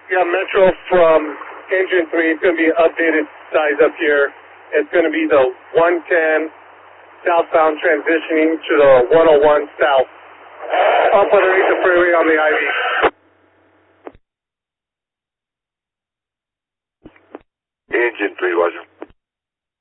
Yeah, Metro from engine 3 is going to be an updated size up here. It's going to be the 110 southbound transitioning to the 101 south. Up underneath the freeway on the IV. Engine 3, Roger.